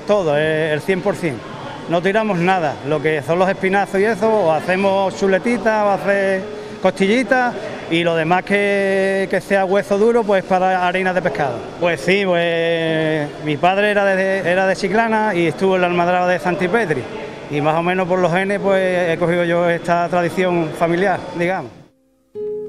todo, el 100%. No tiramos nada, lo que son los espinazos y eso, o hacemos chuletitas, o hacer costillitas, y lo demás que sea hueso duro, pues para harina de pescado. Pues sí, pues mi padre era de Chiclana y estuvo en la almadraba de Santipetri, y más o menos por los genes pues he cogido yo esta tradición familiar, digamos.